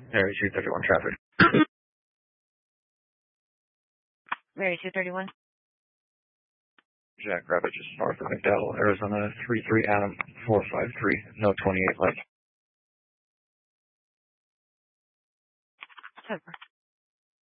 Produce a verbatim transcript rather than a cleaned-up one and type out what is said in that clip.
Area two thirty-one traffic. Area two thirty-one. Jack Rabbit just north of McDowell, Arizona, three three Adam, four five three, no twenty-eight left. Super.